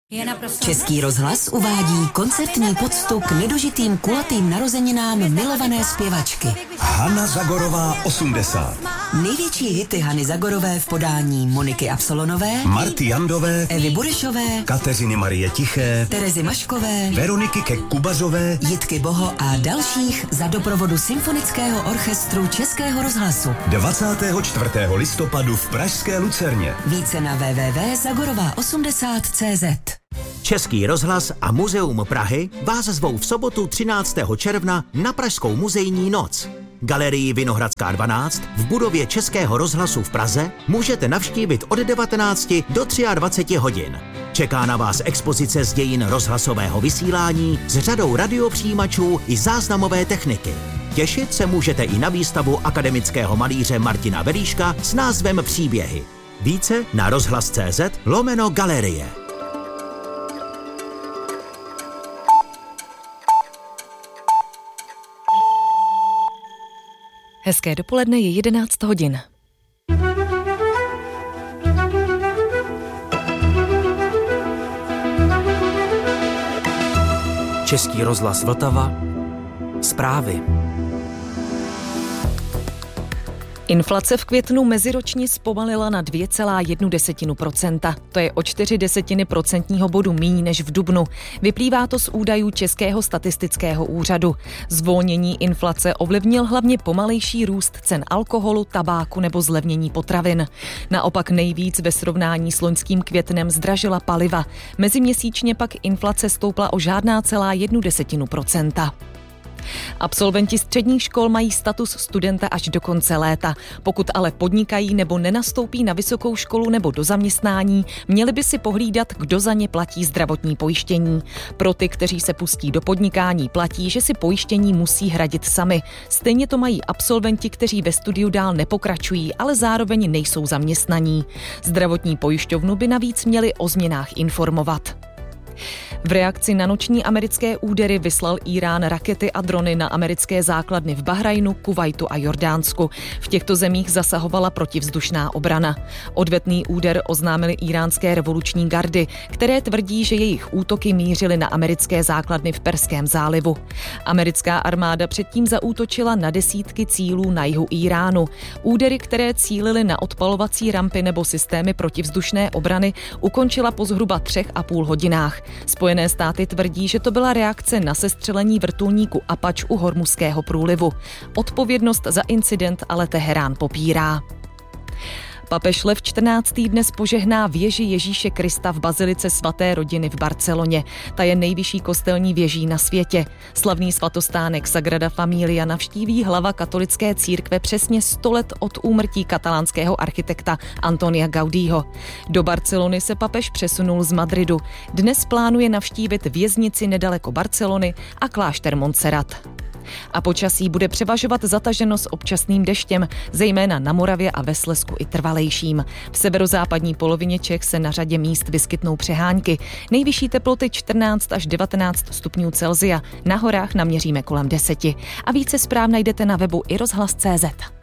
Český rozhlas uvádí koncertní poctu k nedožitým kulatým narozeninám milované zpěvačky. Hana Zagorová 80. Největší hity Hany Zagorové v podání Moniky Absolonové, Marty Jandové, Evy Burešové, Kateřiny Marie Tiché, Terezy Maškové, Veroniky Kek-Kubazové, Jitky Boho a dalších za doprovodu Symfonického orchestru Českého rozhlasu. 24. listopadu v pražské Lucerně. Více na www.zagorová80.cz. Český rozhlas a Muzeum Prahy vás zvou v sobotu 13. června na Pražskou muzejní noc. Galerii Vinohradská 12 v budově Českého rozhlasu v Praze můžete navštívit od 19 do 23 hodin. Čeká na vás expozice z dějin rozhlasového vysílání s řadou radiopřijímačů i záznamové techniky. Těšit se můžete i na výstavu akademického malíře Martina Velíška s názvem Příběhy. Více na rozhlas.cz/galerie. Hezké dopoledne, je 11 hodin. Český rozhlas Vltava. Zprávy. Inflace v květnu meziročně zpomalila na 2,1%. To je o 0,4 procentního bodu míň než v dubnu. Vyplývá to z údajů Českého statistického úřadu. Zvolnění inflace ovlivnil hlavně pomalejší růst cen alkoholu, tabáku nebo zlevnění potravin. Naopak nejvíc ve srovnání s loňským květnem zdražila paliva. Meziměsíčně pak inflace stoupla o 0,1%. Absolventi středních škol mají status studenta až do konce léta. Pokud ale podnikají nebo nenastoupí na vysokou školu nebo do zaměstnání, měli by si pohlídat, kdo za ně platí zdravotní pojištění. Pro ty, kteří se pustí do podnikání, platí, že si pojištění musí hradit sami. Stejně to mají absolventi, kteří ve studiu dál nepokračují, ale zároveň nejsou zaměstnaní. Zdravotní pojišťovnu by navíc měli o změnách informovat. V reakci na noční americké údery vyslal Írán rakety a drony na americké základny v Bahrajnu, Kuvajtu a Jordánsku. V těchto zemích zasahovala protivzdušná obrana. Odvetný úder oznámily íránské revoluční gardy, které tvrdí, že jejich útoky mířily na americké základny v Perském zálivu. Americká armáda předtím zaútočila na desítky cílů na jihu Íránu. Údery, které cílily na odpalovací rampy nebo systémy protivzdušné obrany, ukončila po zhruba 3,5 hodinách. Spojené státy tvrdí, že to byla reakce na sestřelení vrtulníku Apač u Hormuzského průlivu. Odpovědnost za incident ale Teherán popírá. Papež Lev XIV. Dnes požehná věži Ježíše Krista v bazilice svaté rodiny v Barceloně. Ta je nejvyšší kostelní věží na světě. Slavný svatostánek Sagrada Familia navštíví hlava katolické církve přesně 100 let od úmrtí katalánského architekta Antonia Gaudího. Do Barcelony se papež přesunul z Madridu. Dnes plánuje navštívit věznici nedaleko Barcelony a klášter Montserrat. A počasí bude převažovat zataženo s občasným deštěm, zejména na Moravě a ve Slezsku i trvalejším. V severozápadní polovině Čech se na řadě míst vyskytnou přehánky. Nejvyšší teploty 14 až 19 stupňů Celsia. Na horách naměříme kolem 10. A více zpráv najdete na webu iRozhlas.cz.